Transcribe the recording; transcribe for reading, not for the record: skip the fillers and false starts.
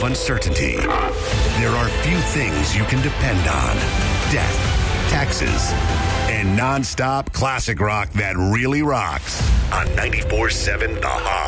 uncertainty. There are few things you can depend on. Death, taxes, and nonstop classic rock that really rocks. On 94.7 The Hog.